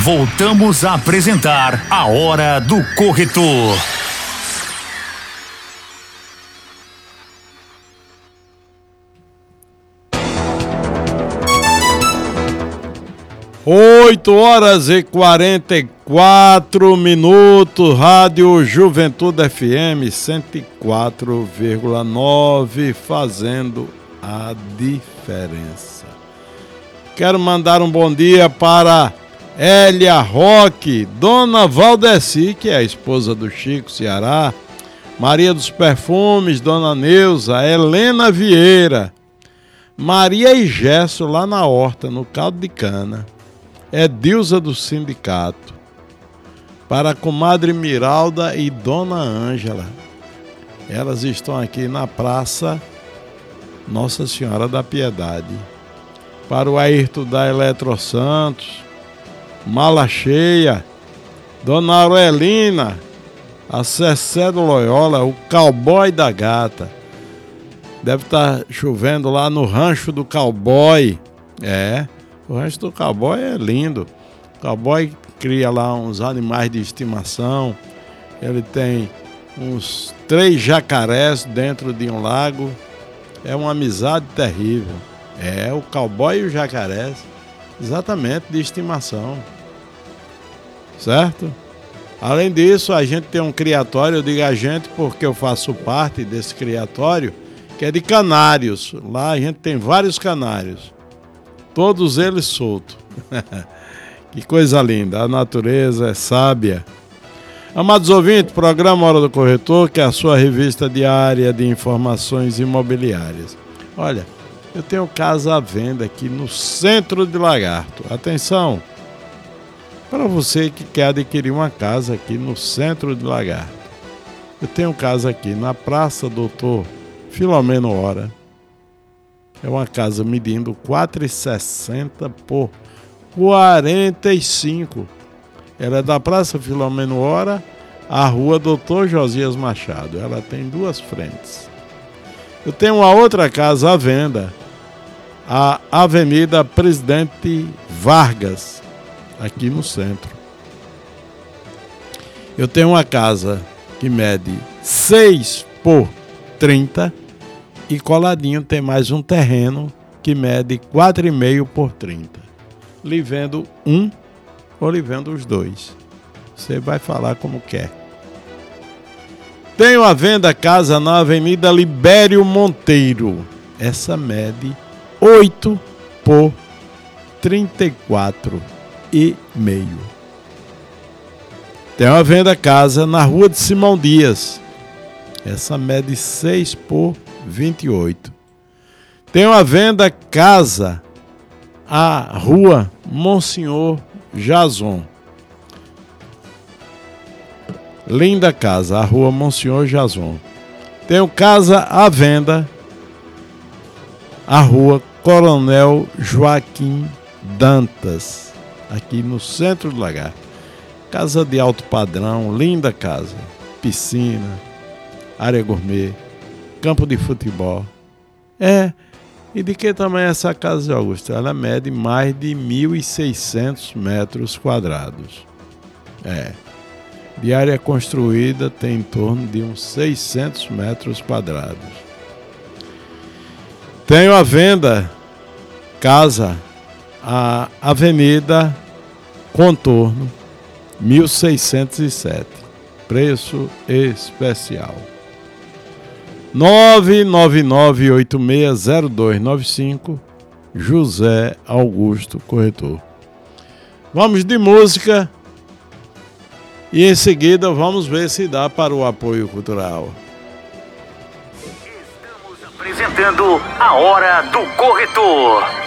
Voltamos a apresentar a Hora do Corretor. Oito horas e 44 minutos, Rádio Juventude FM 104,9, fazendo a diferença. Quero mandar um bom dia para Hélia Roque, Dona Valdeci, que é a esposa do Chico Ceará, Maria dos Perfumes, Dona Neuza, Helena Vieira, Maria e Gesso lá na Horta, no Caldo de Cana, Edilza do Sindicato, para a comadre Miralda e Dona Ângela. Elas estão aqui na Praça Nossa Senhora da Piedade. Para o Ayrton da Eletro Santos, Mala Cheia, Dona Aurelina, a Cessé do Loyola, o Cowboy da Gata. Deve estar chovendo lá no Rancho do Cowboy. O Rancho do Cowboy é lindo. O Cowboy cria lá uns animais de estimação. Ele tem uns 3 jacarés dentro de um lago. É uma amizade terrível. O Cowboy e o jacaré, exatamente, de estimação. Certo? Além disso, a gente tem um criatório. Eu digo a gente porque eu faço parte desse criatório, que é de canários. Lá a gente tem vários canários. Todos eles soltos. Que coisa linda, a natureza é sábia. Amados ouvintes, programa Hora do Corretor, que é a sua revista diária de informações imobiliárias. Olha, eu tenho casa à venda aqui no centro de Lagarto. Atenção, para você que quer adquirir uma casa aqui no centro de Lagarto. Eu tenho casa aqui na Praça Doutor Filomeno Hora. É uma casa medindo 4,60 por 45. Ela é da Praça Filomeno Hora, a Rua Doutor Josias Machado. Ela tem 2 frentes. Eu tenho uma outra casa à venda, a Avenida Presidente Vargas, aqui no centro. Eu tenho uma casa que mede 6 por 30 e coladinho tem mais um terreno que mede 4,5 por 30. Lhe vendo um ou lhe vendo os 2. Você vai falar como quer. Tenho à venda casa na Avenida Libério Monteiro. Essa mede 8 por 34,5. Tenho à venda casa na Rua de Simão Dias. Essa mede 6 por 28. Tenho à venda casa a Rua Monsenhor Jason. Linda casa, a Rua Monsenhor Jason. Tenho casa à venda a Rua Coronel Joaquim Dantas, aqui no centro do Lagarto. Casa de alto padrão, linda casa, piscina, área gourmet, campo de futebol. E de que tamanho é essa casa, Augusto? Ela mede mais de 1.600 metros quadrados. De área construída tem em torno de uns 600 metros quadrados. Tenho à venda casa, a Avenida Contorno, 1607. Preço especial. 999860295, José Augusto Corretor. Vamos de música e em seguida vamos ver se dá para o apoio cultural. Estamos apresentando a Hora do Corretor.